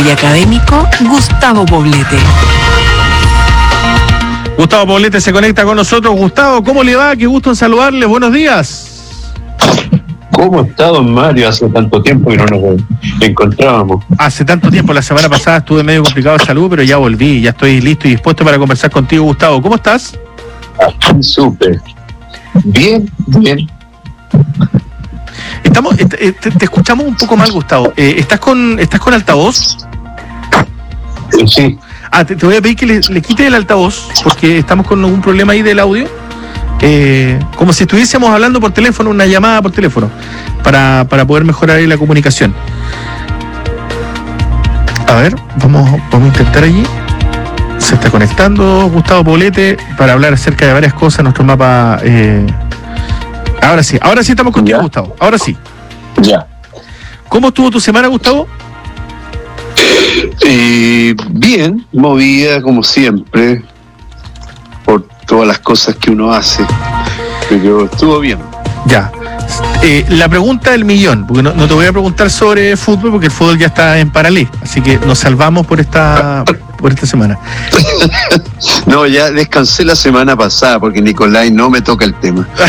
y académico Gustavo Poblete. Gustavo Poblete se conecta con nosotros. Gustavo, ¿cómo le va? Qué gusto en saludarle. Buenos días. ¿Cómo está, don Mario? Hace tanto tiempo que no nos encontrábamos. Hace tanto tiempo, la semana pasada estuve medio complicado de salud, pero ya volví, ya estoy listo y dispuesto para conversar contigo, Gustavo. ¿Cómo estás? Súper. Bien. Te escuchamos un poco mal, Gustavo. ¿Estás con altavoz? Sí. Te voy a pedir que le quites el altavoz, porque estamos con algún problema ahí del audio. Como si estuviésemos hablando por teléfono, una llamada por teléfono, para poder mejorar ahí la comunicación. A ver, vamos a intentar allí. Se está conectando Gustavo Poblete para hablar acerca de varias cosas, nuestro mapa. Ahora sí estamos contigo, ¿ya? Gustavo, ahora sí. Ya. ¿Cómo estuvo tu semana, Gustavo? Bien, movida como siempre, por todas las cosas que uno hace, pero estuvo bien. Ya. La pregunta del millón, porque no te voy a preguntar sobre fútbol, porque el fútbol ya está en paralelo, así que nos salvamos por esta semana. No, ya descansé la semana pasada, porque Nicolai no me toca el tema.